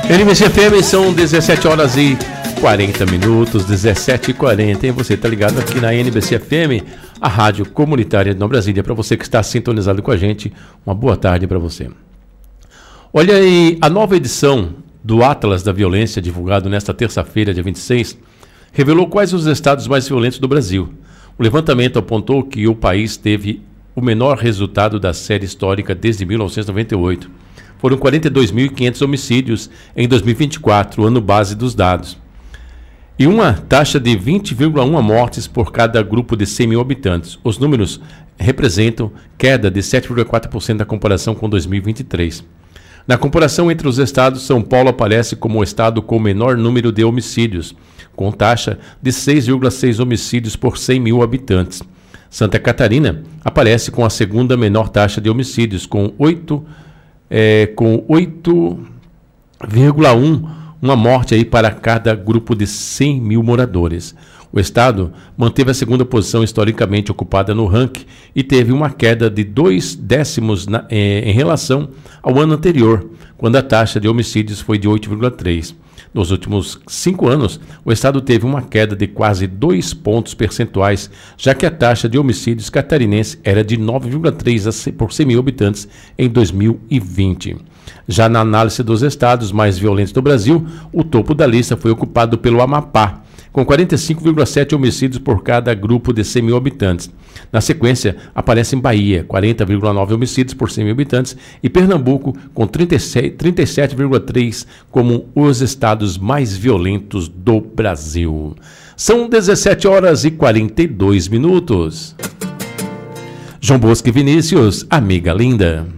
NBC FM são 17 horas e 40 minutos, 17h40, e você está ligado aqui na NBC FM, a rádio comunitária de Nova Brasília. Para você que está sintonizado com a gente, uma boa tarde para você. Olha aí, a nova edição do Atlas da Violência, divulgado nesta terça-feira, dia 26, revelou quais os estados mais violentos do Brasil. O levantamento apontou que o país teve o menor resultado da série histórica desde 1998. Foram 42.500 homicídios em 2024, ano base dos dados. E uma taxa de 20,1 mortes por cada grupo de 100 mil habitantes. Os números representam queda de 7,4% da comparação com 2023. Na comparação entre os estados, São Paulo aparece como o estado com o menor número de homicídios, com taxa de 6,6 homicídios por 100 mil habitantes. Santa Catarina aparece com a segunda menor taxa de homicídios, com 8,1 uma morte aí para cada grupo de 100 mil moradores. O estado manteve a segunda posição historicamente ocupada no ranking e teve uma queda de 2 décimos em relação ao ano anterior, quando a taxa de homicídios foi de 8,3. Nos últimos 5 anos, o estado teve uma queda de quase 2 pontos percentuais, já que a taxa de homicídios catarinense era de 9,3 por 100 mil habitantes em 2020. Já na análise dos estados mais violentos do Brasil, o topo da lista foi ocupado pelo Amapá, com 45,7 homicídios por cada grupo de 100 mil habitantes. Na sequência, aparecem Bahia, 40,9 homicídios por 100 mil habitantes, e Pernambuco, com 37,3 como os estados mais violentos do Brasil. São 17 horas e 42 minutos. João Bosco e Vinícius, amiga linda.